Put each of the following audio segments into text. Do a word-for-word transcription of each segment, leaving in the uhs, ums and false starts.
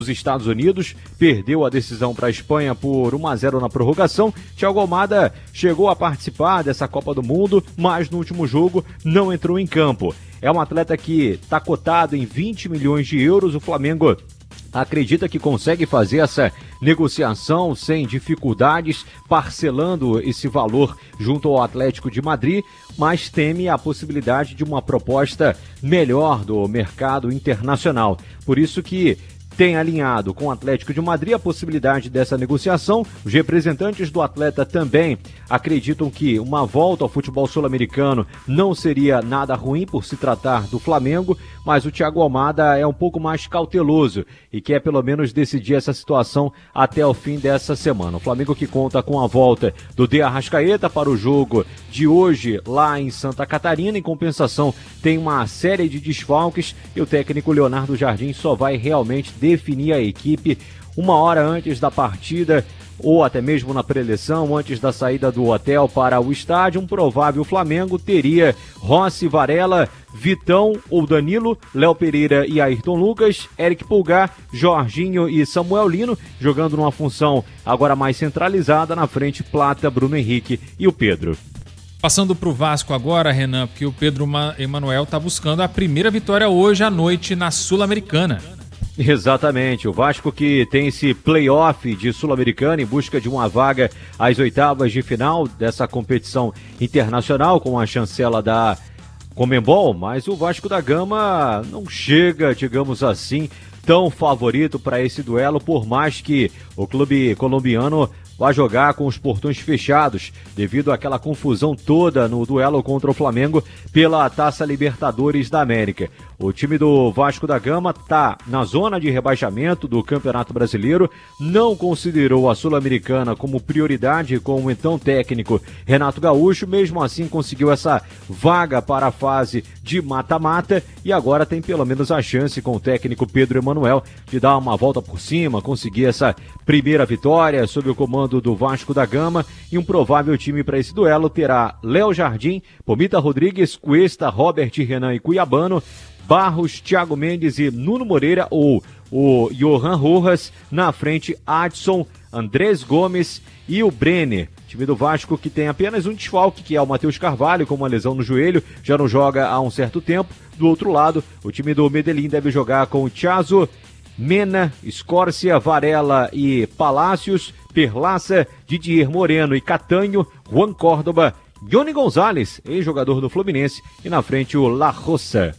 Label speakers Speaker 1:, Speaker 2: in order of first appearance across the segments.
Speaker 1: Os Estados Unidos, perdeu a decisão para a Espanha por um a zero na prorrogação. Thiago Almada chegou a participar dessa Copa do Mundo, mas no último jogo não entrou em campo. É um atleta que está cotado em vinte milhões de euros. O Flamengo acredita que consegue fazer essa negociação sem dificuldades, parcelando esse valor junto ao Atlético de Madrid, mas teme a possibilidade de uma proposta melhor do mercado internacional. Por isso que tem alinhado com o Atlético de Madrid a possibilidade dessa negociação. Os representantes do atleta também acreditam que uma volta ao futebol sul-americano não seria nada ruim por se tratar do Flamengo, mas o Thiago Almada é um pouco mais cauteloso e quer pelo menos decidir essa situação até o fim dessa semana. O Flamengo que conta com a volta do De Arrascaeta para o jogo de hoje lá em Santa Catarina. Em compensação, tem uma série de desfalques e o técnico Leonardo Jardim só vai realmente definir a equipe uma hora antes da partida ou até mesmo na pré-eleição, antes da saída do hotel para o estádio. Um provável Flamengo teria Rossi, Varela, Vitão ou Danilo, Léo Pereira e Ayrton Lucas, Eric Pulgar, Jorginho e Samuel Lino, jogando numa função agora mais centralizada, na frente Plata, Bruno Henrique e o Pedro.
Speaker 2: Passando para o Vasco agora, Renan, porque o Pedro Emanuel está buscando a primeira vitória hoje à noite na Sul-Americana.
Speaker 1: Exatamente, o Vasco que tem esse play-off de Sul-Americana em busca de uma vaga às oitavas de final dessa competição internacional com a chancela da Conmebol, mas o Vasco da Gama não chega, digamos assim, tão favorito para esse duelo, por mais que o clube colombiano vai jogar com os portões fechados devido àquela confusão toda no duelo contra o Flamengo pela Taça Libertadores da América. O time do Vasco da Gama está na zona de rebaixamento do Campeonato Brasileiro, não considerou a Sul-Americana como prioridade com o então técnico Renato Gaúcho, mesmo assim conseguiu essa vaga para a fase de mata-mata e agora tem pelo menos a chance com o técnico Pedro Emanuel de dar uma volta por cima, conseguir essa primeira vitória sob o comando do Vasco da Gama. E um provável time para esse duelo terá Léo Jardim, Pomita Rodrigues, Cuesta, Robert, Renan e Cuiabano, Barros, Thiago Mendes e Nuno Moreira ou o Johan Rojas, na frente Adson, Andrés Gomes e o Brenner. Time do Vasco que tem apenas um desfalque, que é o Matheus Carvalho, com uma lesão no joelho, já não joga há um certo tempo. Do outro lado, o time do Medellín deve jogar com o Thiago, Mena, Escórcia, Varela e Palácios, Perlaça, Didier Moreno e Catanho, Juan Córdoba, Johnny Gonzalez, ex-jogador do Fluminense, e na frente o La Roça.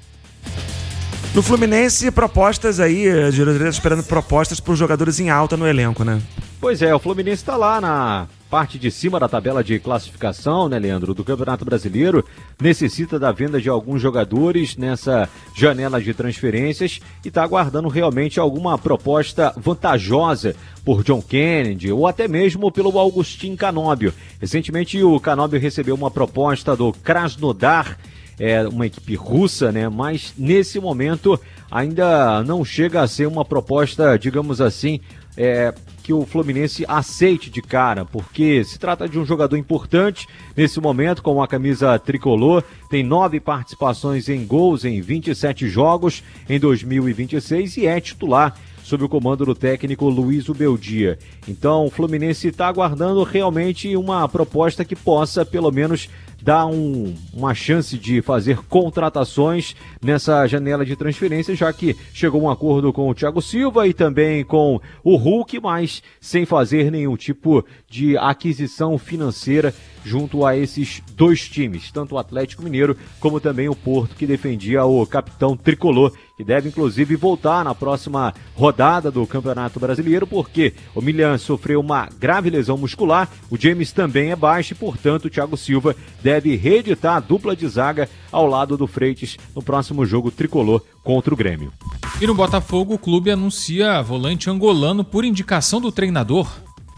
Speaker 3: No Fluminense, propostas aí, a diretoria esperando propostas para os jogadores em alta no elenco, né?
Speaker 1: Pois é, o Fluminense está lá na parte de cima da tabela de classificação, né, Leandro, do Campeonato Brasileiro, necessita da venda de alguns jogadores nessa janela de transferências e está aguardando realmente alguma proposta vantajosa por John Kennedy ou até mesmo pelo Augustin Canóbio. Recentemente o Canóbio recebeu uma proposta do Krasnodar, é uma equipe russa, né? Mas nesse momento ainda não chega a ser uma proposta, digamos assim, é, que o Fluminense aceite de cara, porque se trata de um jogador importante nesse momento com a camisa tricolor, tem nove participações em gols em vinte e sete jogos em dois mil e vinte e seis e é titular sob o comando do técnico Luiz Ubeldia. Então o Fluminense está aguardando realmente uma proposta que possa pelo menos dá um, uma chance de fazer contratações nessa janela de transferência, já que chegou um acordo com o Thiago Silva e também com o Hulk, mas sem fazer nenhum tipo de aquisição financeira junto a esses dois times, tanto o Atlético Mineiro como também o Porto, que defendia o capitão tricolor, que deve inclusive voltar na próxima rodada do Campeonato Brasileiro, porque o Milan sofreu uma grave lesão muscular, o James também é baixo e, portanto, o Thiago Silva deve reeditar a dupla de zaga ao lado do Freitas no próximo jogo tricolor contra o Grêmio.
Speaker 2: E no Botafogo, o clube anuncia volante angolano por indicação do treinador.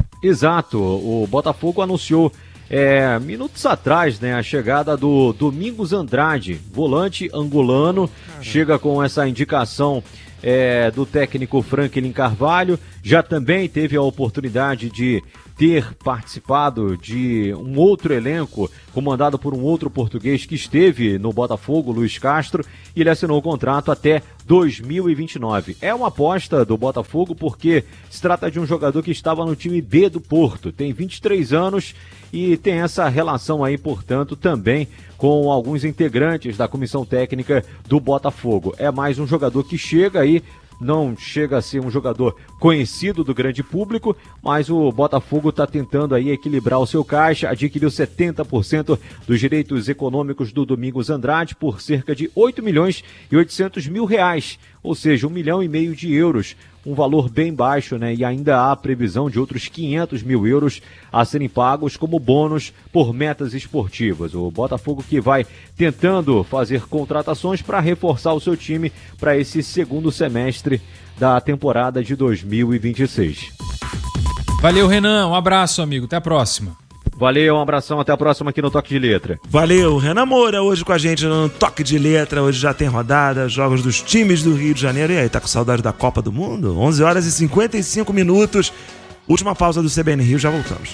Speaker 1: Exato, o Botafogo anunciou É, minutos atrás, né, a chegada do Domingos Andrade, volante angolano, Caramba. Chega com essa indicação é, do técnico Franklin Carvalho, já também teve a oportunidade de ter participado de um outro elenco comandado por um outro português que esteve no Botafogo, Luiz Castro, e ele assinou o contrato até dois mil e vinte e nove. É uma aposta do Botafogo porque se trata de um jogador que estava no time B do Porto, tem vinte e três anos e tem essa relação aí, portanto, também com alguns integrantes da comissão técnica do Botafogo. É mais um jogador que chega aí, não chega a ser um jogador conhecido do grande público, mas o Botafogo está tentando aí equilibrar o seu caixa, adquiriu setenta por cento dos direitos econômicos do Domingos Andrade por cerca de oito milhões e oitocentos mil reais, ou seja, um milhão e meio de euros, um valor bem baixo, né? E ainda há previsão de outros quinhentos mil euros a serem pagos como bônus por metas esportivas. O Botafogo que vai tentando fazer contratações para reforçar o seu time para esse segundo semestre da temporada de dois mil e vinte e seis.
Speaker 2: Valeu, Renan. Um abraço, amigo. Até a próxima.
Speaker 1: Valeu, um abração, até a próxima aqui no Toque de Letra.
Speaker 3: Valeu, Renan Moura hoje com a gente no Toque de Letra. Hoje já tem rodada, jogos dos times do Rio de Janeiro. E aí, tá com saudade da Copa do Mundo? onze horas e cinquenta e cinco minutos. Última pausa do C B N Rio, já voltamos.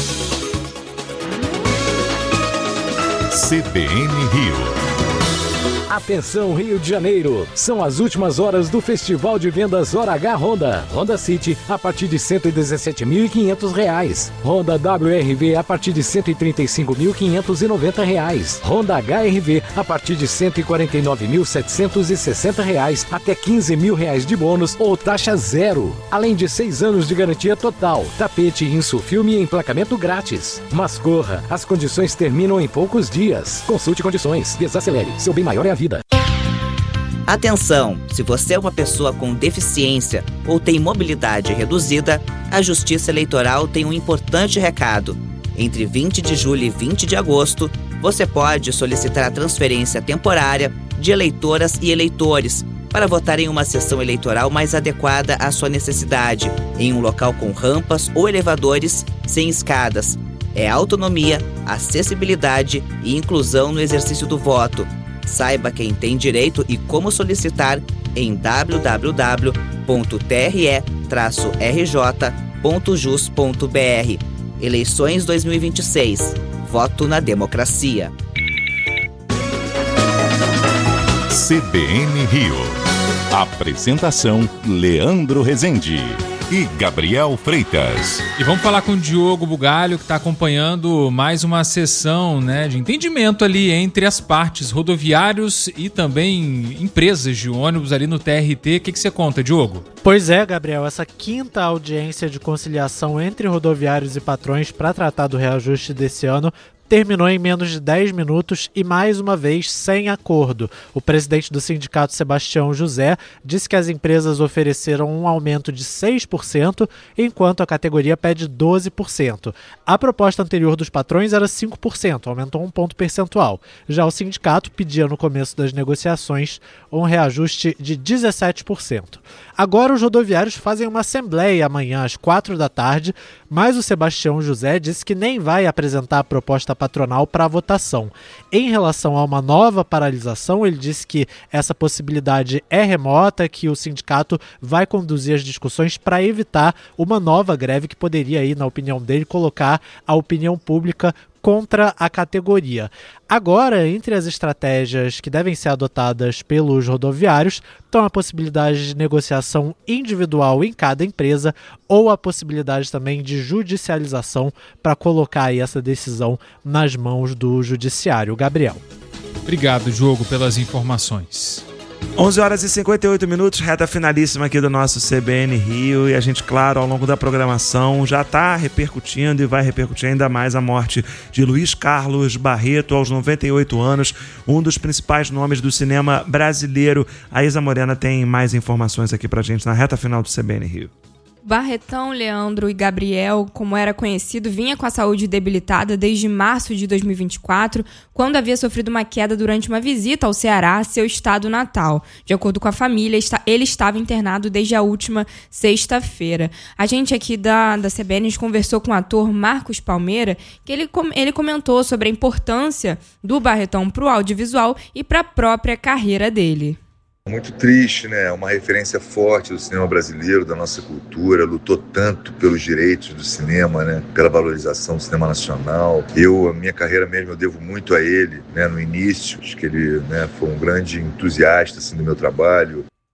Speaker 4: C B N Rio.
Speaker 5: Atenção, Rio de Janeiro! São as últimas horas do Festival de Vendas Hora H Honda. Honda City a partir de cento e dezessete mil e quinhentos reais. Honda W R V a partir de cento e trinta e cinco mil quinhentos e noventa reais. Honda H R V a partir de cento e quarenta e nove mil setecentos e sessenta reais até quinze mil reais de bônus ou taxa zero. Além de seis anos de garantia total, tapete, insufilme e emplacamento grátis. Mas corra, as condições terminam em poucos dias. Consulte condições. Desacelere. Seu bem maior é a vida.
Speaker 6: Atenção! Se você é uma pessoa com deficiência ou tem mobilidade reduzida, a Justiça Eleitoral tem um importante recado. Entre vinte de julho e vinte de agosto, você pode solicitar a transferência temporária de eleitoras e eleitores para votar em uma sessão eleitoral mais adequada à sua necessidade, em um local com rampas ou elevadores sem escadas. É autonomia, acessibilidade e inclusão no exercício do voto. Saiba quem tem direito e como solicitar em w w w ponto t r e traço r j ponto jus ponto b r. Eleições dois mil e vinte e seis. Voto na democracia.
Speaker 4: C B N Rio. Apresentação: Leandro Rezende e Gabriel Freitas.
Speaker 2: E vamos falar com o Diogo Bugalho, que está acompanhando mais uma sessão, né, de entendimento ali entre as partes, rodoviários e também empresas de ônibus ali no T R T. O que, que você conta, Diogo?
Speaker 7: Pois é, Gabriel, essa quinta audiência de conciliação entre rodoviários e patrões para tratar do reajuste desse ano terminou em menos de dez minutos e, mais uma vez, sem acordo. O presidente do sindicato, Sebastião José, disse que as empresas ofereceram um aumento de seis por cento, enquanto a categoria pede doze por cento. A proposta anterior dos patrões era cinco por cento, aumentou um ponto percentual. Já o sindicato pedia no começo das negociações um reajuste de dezessete por cento. Agora os rodoviários fazem uma assembleia amanhã às quatro da tarde, mas o Sebastião José disse que nem vai apresentar a proposta patronal para votação. Em relação a uma nova paralisação, ele disse que essa possibilidade é remota, que o sindicato vai conduzir as discussões para evitar uma nova greve que poderia, aí, na opinião dele, colocar a opinião pública contra a categoria. Agora, entre as estratégias que devem ser adotadas pelos rodoviários, estão a possibilidade de negociação individual em cada empresa ou a possibilidade também de judicialização para colocar aí essa decisão nas mãos do judiciário. Gabriel.
Speaker 2: Obrigado, Diogo, pelas informações.
Speaker 3: onze horas e cinquenta e oito minutos, reta finalíssima aqui do nosso C B N Rio, e a gente, claro, ao longo da programação já está repercutindo e vai repercutir ainda mais a morte de Luiz Carlos Barreto aos noventa e oito anos, um dos principais nomes do cinema brasileiro. A Isa Morena tem mais informações aqui pra gente na reta final do C B N Rio.
Speaker 8: Barretão, Leandro e Gabriel, como era conhecido, vinha com a saúde debilitada desde março de dois mil e vinte e quatro, quando havia sofrido uma queda durante uma visita ao Ceará, seu estado natal. De acordo com a família, ele estava internado desde a última sexta-feira. A gente aqui da, da C B N conversou com o ator Marcos Palmeira, que ele, ele comentou sobre a importância do Barretão para o audiovisual e para a própria carreira dele.
Speaker 9: Muito triste, né? Uma referência forte do cinema brasileiro, da nossa cultura, lutou tanto pelos direitos do cinema, né? Pela valorização do cinema nacional. Eu, a minha carreira mesmo, eu devo muito a ele, né? No início, acho que ele, né, foi um grande entusiasta assim, do meu trabalho.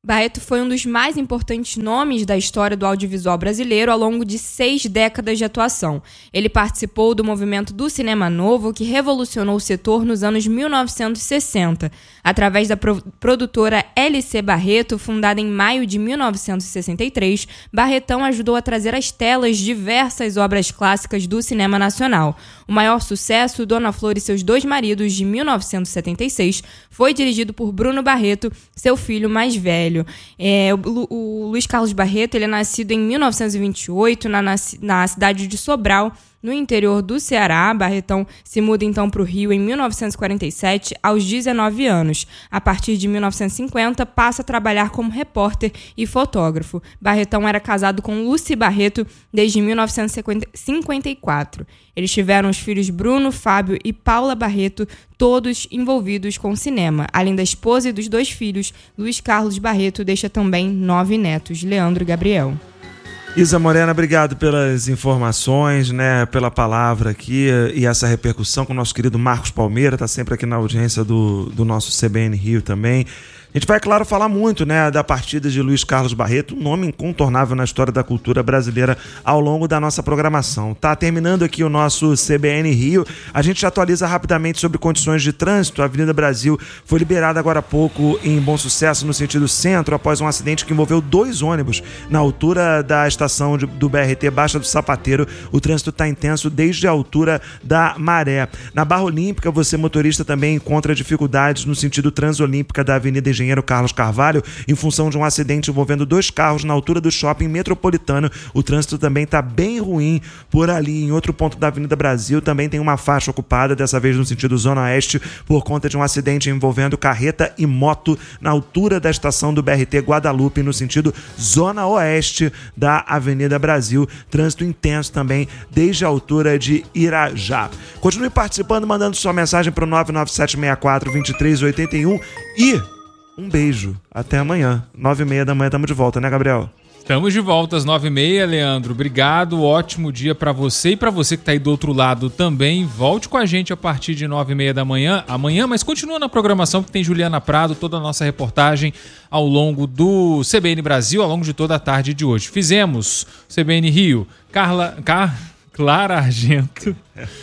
Speaker 8: Barreto foi um dos mais importantes nomes da história do audiovisual brasileiro ao longo de seis décadas de atuação. Ele participou do movimento do cinema novo, que revolucionou o setor nos anos mil novecentos e sessenta. Através da pro- produtora L C Barreto, fundada em maio de mil novecentos e sessenta e três, Barretão ajudou a trazer às telas diversas obras clássicas do cinema nacional. O maior sucesso, Dona Flor e seus dois maridos, de mil novecentos e setenta e seis, foi dirigido por Bruno Barreto, seu filho mais velho. É, o, o Luiz Carlos Barreto ele é nascido em mil novecentos e vinte e oito na, na, na cidade de Sobral, no interior do Ceará. Barretão se muda então para o Rio em mil novecentos e quarenta e sete, aos dezenove anos. A partir de mil novecentos e cinquenta, passa a trabalhar como repórter e fotógrafo. Barretão era casado com Lucy Barreto desde mil novecentos e cinquenta e quatro. Eles tiveram os filhos Bruno, Fábio e Paula Barreto, todos envolvidos com cinema. Além da esposa e dos dois filhos, Luiz Carlos Barreto deixa também nove netos, Leandro e Gabriel.
Speaker 3: Isa Morena, obrigado pelas informações, né, pela palavra aqui e essa repercussão com o nosso querido Marcos Palmeira, está sempre aqui na audiência do, do nosso C B N Rio também. A gente vai, claro, falar muito, né, da partida de Luiz Carlos Barreto, um nome incontornável na história da cultura brasileira ao longo da nossa programação. Tá terminando aqui o nosso C B N Rio. A gente atualiza rapidamente sobre condições de trânsito. A Avenida Brasil foi liberada agora há pouco em Bom Sucesso, no sentido centro, após um acidente que envolveu dois ônibus na altura da estação de, do B R T Baixa do Sapateiro. O trânsito está intenso desde a altura da Maré. Na Barra Olímpica, você, motorista, também encontra dificuldades no sentido transolímpica da Avenida Engenheiro Carlos Carvalho, em função de um acidente envolvendo dois carros na altura do Shopping Metropolitano. O trânsito também está bem ruim por ali. Em outro ponto da Avenida Brasil também tem uma faixa ocupada, dessa vez no sentido Zona Oeste, por conta de um acidente envolvendo carreta e moto na altura da estação do B R T Guadalupe, no sentido Zona Oeste da Avenida Brasil. Trânsito intenso também desde a altura de Irajá. Continue participando, mandando sua mensagem para o nove nove sete seis quatro, dois três oito um e um beijo. Até amanhã. Nove e meia da manhã estamos de volta, né, Gabriel?
Speaker 2: Estamos de volta às nove e meia, Leandro. Obrigado, ótimo dia para você e para você que está aí do outro lado também. Volte com a gente a partir de nove e meia da manhã, amanhã, mas continua na programação que tem Juliana Prado, toda a nossa reportagem ao longo do C B N Brasil, ao longo de toda a tarde de hoje. Fizemos C B N Rio, Carla... Car... Clara Argento,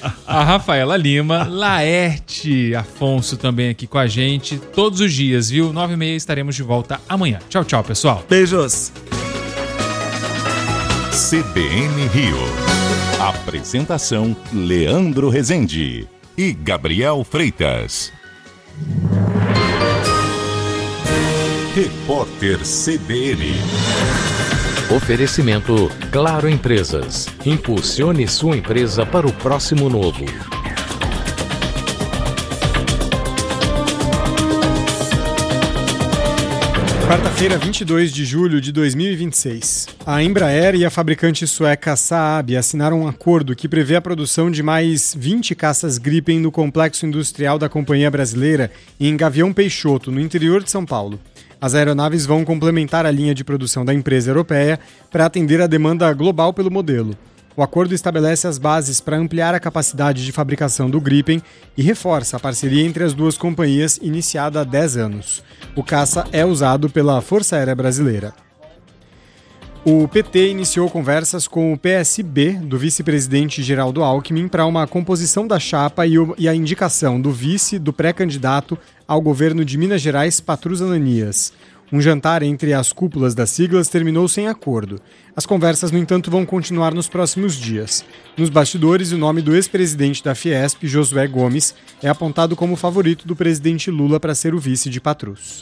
Speaker 2: a Rafaela Lima, Laerte Afonso também aqui com a gente, todos os dias, viu? nove e meia estaremos de volta amanhã. Tchau, tchau, pessoal.
Speaker 3: Beijos.
Speaker 4: C B N Rio. Apresentação Leandro Rezende e Gabriel Freitas. Repórter C B N.
Speaker 5: Oferecimento Claro Empresas. Impulsione sua empresa para o próximo novo.
Speaker 10: Quarta-feira, vinte e dois de julho de dois mil e vinte e seis. A Embraer e a fabricante sueca Saab assinaram um acordo que prevê a produção de mais vinte caças Gripen no complexo industrial da companhia brasileira em Gavião Peixoto, no interior de São Paulo. As aeronaves vão complementar a linha de produção da empresa europeia para atender a demanda global pelo modelo. O acordo estabelece as bases para ampliar a capacidade de fabricação do Gripen e reforça a parceria entre as duas companhias iniciada há dez anos. O caça é usado pela Força Aérea Brasileira. O P T iniciou conversas com o P S B do vice-presidente Geraldo Alckmin para uma composição da chapa e a indicação do vice do pré-candidato ao governo de Minas Gerais, Patrus Ananias. Um jantar entre as cúpulas das siglas terminou sem acordo. As conversas, no entanto, vão continuar nos próximos dias. Nos bastidores, o nome do ex-presidente da Fiesp, Josué Gomes, é apontado como favorito do presidente Lula para ser o vice de Patrus.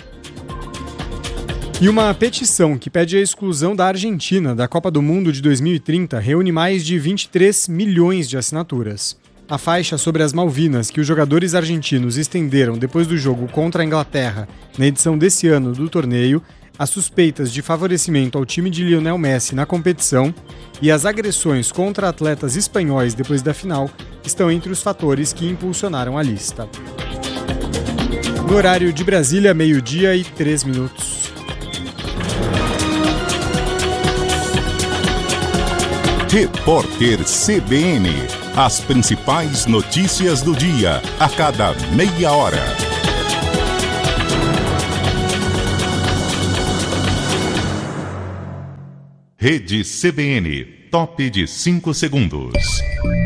Speaker 10: E uma petição que pede a exclusão da Argentina da Copa do Mundo de dois mil e trinta reúne mais de vinte e três milhões de assinaturas. A faixa sobre as Malvinas que os jogadores argentinos estenderam depois do jogo contra a Inglaterra na edição desse ano do torneio, as suspeitas de favorecimento ao time de Lionel Messi na competição e as agressões contra atletas espanhóis depois da final estão entre os fatores que impulsionaram a lista. No horário de Brasília, meio-dia e três minutos.
Speaker 4: Repórter C B N. As principais notícias do dia, a cada meia hora. Rede C B N, top de cinco segundos.